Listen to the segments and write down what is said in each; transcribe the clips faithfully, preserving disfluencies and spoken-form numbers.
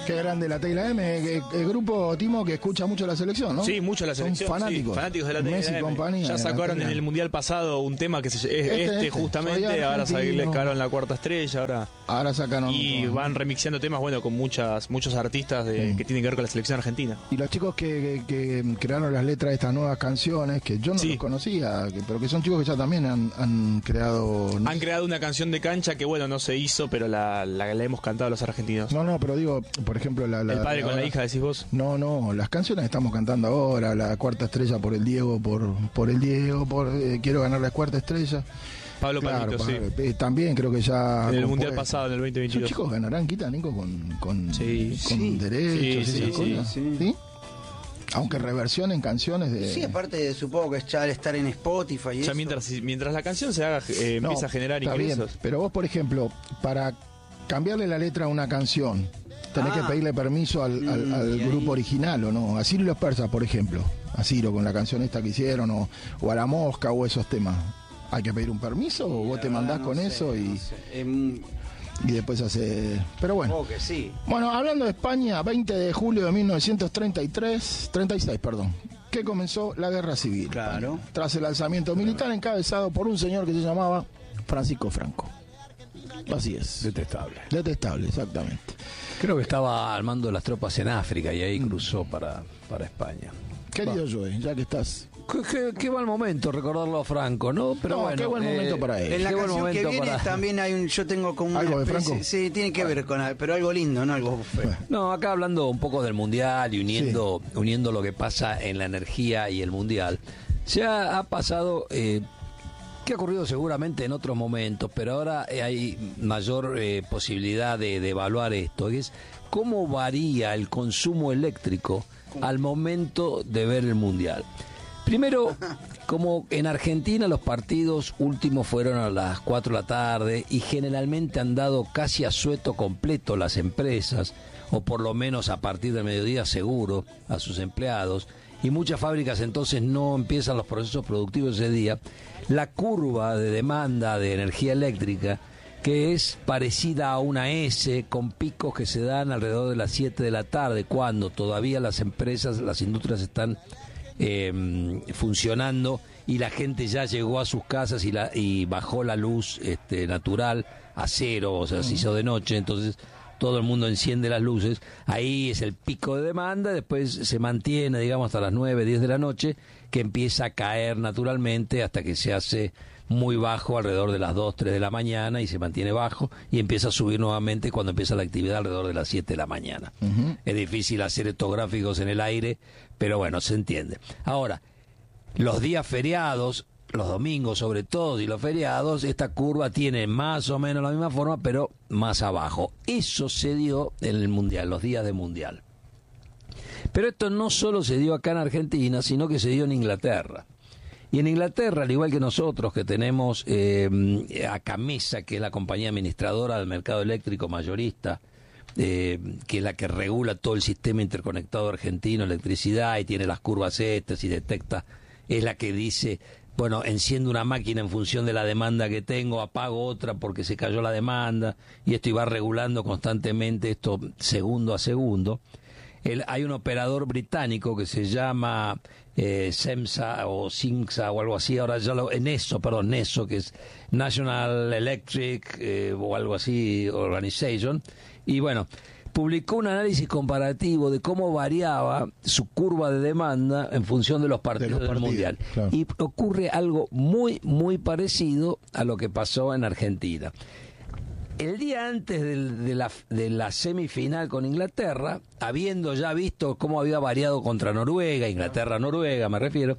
Qué grande la Tecla M, el, el grupo, Timo, que escucha mucho la selección, ¿no? Sí, mucho la selección. Son fanáticos. Sí, fanáticos de la Tecla Messi M. compañía. Ya sacaron en el Mundial pasado un tema que se, es, este, este, este justamente, ahora le sacaron la cuarta estrella, ahora... Ahora sacaron... Y un... van remixeando temas, bueno, con muchas muchos artistas de, mm. que tienen que ver con la selección argentina. Y los chicos que, que, que crearon las letras de estas nuevas canciones, que yo no sí. los conocía, que, pero que son chicos que ya también han, han creado... Han creado una canción de cancha que, bueno, no se hizo, pero la, la, la hemos cantado los argentinos. No, no, pero digo, por ejemplo... La, la, el padre la, con la, la hija, decís vos. No, no, las canciones que estamos cantando ahora, la cuarta estrella por el Diego, por, por el Diego, por eh, quiero ganar la cuarta estrella. Pablo claro, Palito, Pablo, sí. Eh, también creo que ya... En el Mundial pasado, en el veinte veintidós. Los chicos ganarán, quita, Nico, con, con, sí, con sí. derechos sí, y esas sí, cosas. Sí, sí. Aunque reversionen canciones de... Sí, aparte supongo que es ya al estar en Spotify y ya eso. mientras, mientras la canción se haga, eh, no, empieza a generar ingresos. Bien, pero vos, por ejemplo, para cambiarle la letra a una canción, tenés ah. que pedirle permiso al, al, mm, al grupo original, ¿o no? A Ciro y los Persas, por ejemplo. A Ciro con la canción esta que hicieron, o, o a La Mosca, o esos temas. ¿Hay que pedir un permiso o vos te mandás no con sé, eso y, no sé. eh, y después hace... Pero bueno. Oh, que sí. Bueno, hablando de España, veinte de julio de mil novecientos treinta y tres, treinta y seis, perdón, que comenzó la guerra civil. Claro. Tras el alzamiento militar encabezado por un señor que se llamaba Francisco Franco. Así es. Detestable. Detestable, exactamente. Creo que estaba al mando de las tropas en África y ahí cruzó para, para España. Querido Joey, ya que estás... Qué, qué, qué mal momento recordarlo a Franco, ¿no? Pero no, bueno, qué buen momento eh, para él. En la qué canción que viene para... también hay un, yo tengo como ¿Algo una de especie, Franco? Sí, tiene que ver con algo, pero algo lindo, no algo feo. No, acá hablando un poco del Mundial y uniendo, sí. uniendo lo que pasa en la energía y el Mundial, ya ha pasado... Eh, que ha ocurrido seguramente en otros momentos, pero ahora hay mayor eh, posibilidad de, de evaluar esto, que es cómo varía el consumo eléctrico al momento de ver el Mundial. Primero, como en Argentina los partidos últimos fueron a las cuatro de la tarde y generalmente han dado casi a sueto completo las empresas, o por lo menos a partir del mediodía seguro a sus empleados, y muchas fábricas entonces no empiezan los procesos productivos ese día, la curva de demanda de energía eléctrica, que es parecida a una S, con picos que se dan alrededor de las siete de la tarde, cuando todavía las empresas, las industrias están eh, funcionando y la gente ya llegó a sus casas y, la, y bajó la luz este, natural a cero, o sea, se hizo de noche, entonces todo el mundo enciende las luces, ahí es el pico de demanda, después se mantiene, digamos, hasta las nueve, diez de la noche, que empieza a caer naturalmente hasta que se hace muy bajo alrededor de las dos, tres de la mañana y se mantiene bajo y empieza a subir nuevamente cuando empieza la actividad alrededor de las siete de la mañana. Uh-huh. Es difícil hacer estos gráficos en el aire, pero bueno, se entiende. Ahora, los días feriados, los domingos sobre todo y los feriados, esta curva tiene más o menos la misma forma, pero más abajo. Eso se dio en el Mundial, los días de Mundial. Pero esto no solo se dio acá en Argentina, sino que se dio en Inglaterra. Y en Inglaterra, al igual que nosotros, que tenemos eh, a Camesa, que es la compañía administradora del mercado eléctrico mayorista, eh, que es la que regula todo el sistema interconectado argentino, electricidad, y tiene las curvas estas y detecta, es la que dice, bueno, enciendo una máquina en función de la demanda que tengo, apago otra porque se cayó la demanda, y esto iba regulando constantemente esto segundo a segundo. El, hay un operador británico que se llama eh, SEMSA o SINXA o algo así, ahora ya lo, NESO, perdón, NESO, que es National Electric eh, o algo así, Organization, y bueno, publicó un análisis comparativo de cómo variaba su curva de demanda en función de los partidos, de los partidos del Mundial. Claro. Y ocurre algo muy, muy parecido a lo que pasó en Argentina. El día antes del, de, la, de la semifinal con Inglaterra, habiendo ya visto cómo había variado contra Noruega, Inglaterra-Noruega me refiero,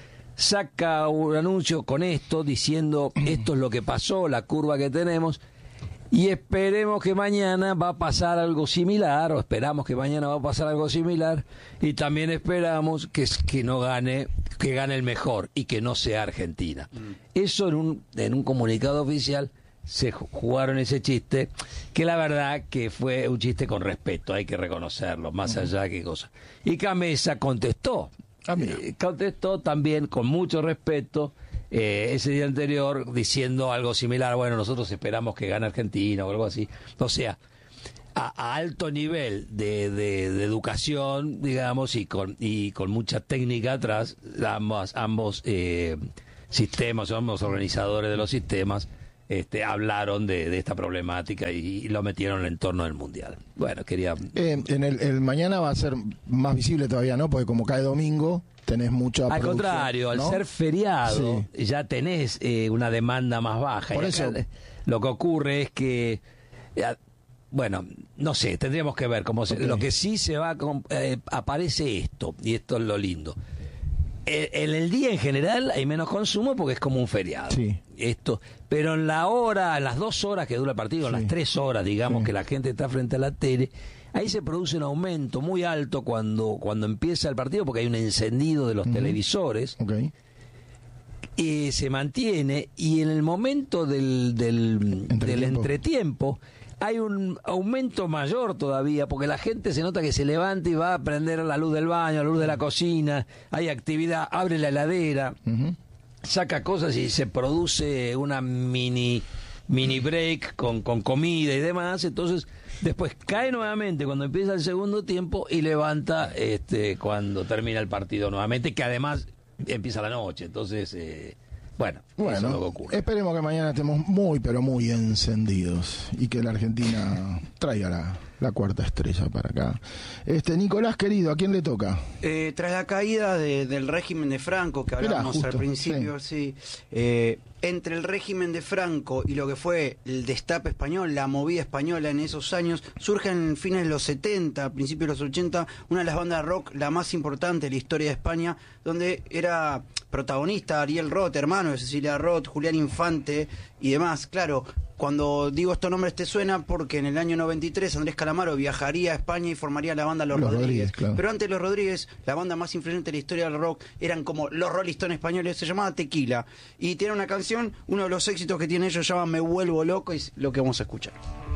saca un anuncio con esto, diciendo esto es lo que pasó, la curva que tenemos, y esperemos que mañana va a pasar algo similar, o esperamos que mañana va a pasar algo similar, y también esperamos que, que no gane, que gane el mejor, y que no sea Argentina. Eso en un, en un comunicado oficial se jugaron ese chiste, que la verdad que fue un chiste con respeto, hay que reconocerlo, más uh-huh. allá de qué cosa. Y Camesa contestó, ah, eh, contestó también con mucho respeto eh, ese día anterior, diciendo algo similar, bueno, nosotros esperamos que gane Argentina o algo así. O sea, a, a alto nivel de, de, de educación, digamos, y con, y con mucha técnica atrás, ambos, ambos eh, sistemas, ambos organizadores de los sistemas, Este, hablaron de, de esta problemática y, y lo metieron en el entorno del Mundial. Bueno, quería... Eh, en el, el mañana va a ser más visible todavía, ¿no? Porque como cae domingo, tenés mucha Al producción, contrario, ¿no? al ser feriado, Sí. ya tenés eh, una demanda más baja. Por Y eso- acá, lo que ocurre es que... eh, bueno, no sé, tendríamos que ver cómo se, Ok. lo que sí se va... con- eh, aparece esto, y esto es lo lindo. En el día en general hay menos consumo porque es como un feriado. Sí. Esto, pero en la hora, en las dos horas que dura el partido, en Sí. las tres horas, digamos, Sí. que la gente está frente a la tele, ahí se produce un aumento muy alto cuando, cuando empieza el partido, porque hay un encendido de los Ujú. televisores, Ok. y se mantiene, y en el momento del, del, del Entretiempo. entretiempo hay un aumento mayor todavía, porque la gente se nota que se levanta y va a prender la luz del baño, la luz de la cocina, hay actividad, abre la heladera, Ujú. saca cosas y se produce una mini mini break con, con comida y demás, entonces después cae nuevamente cuando empieza el segundo tiempo y levanta este cuando termina el partido nuevamente, que además empieza la noche, entonces eh, bueno, eso es lo que Bueno, ocurre. esperemos que mañana estemos muy, pero muy encendidos y que la Argentina traiga la, la cuarta estrella para acá. Este Nicolás, querido, ¿a quién le toca? Eh, tras la caída de- del régimen de Franco, que Mirá, hablábamos justo, al principio, sí, eh, entre el régimen de Franco y lo que fue el destape español, la movida española en esos años, surgen en fines de los setenta, principios de los ochenta, una de las bandas de rock la más importante de la historia de España, donde era protagonista Ariel Roth, hermano de Cecilia Roth, Julián Infante y demás. Claro, cuando digo estos nombres te suena porque en el año noventa y tres Andrés Calamaro viajaría a España y formaría la banda Los, Los Rodríguez. Rodríguez, claro. Pero antes Los Rodríguez, la banda más influyente de la historia del rock, eran como los Rolling Stones españoles, se llamaba Tequila. Y tiene una canción, uno de los éxitos que tiene ellos, se llama Me Vuelvo Loco, y es lo que vamos a escuchar.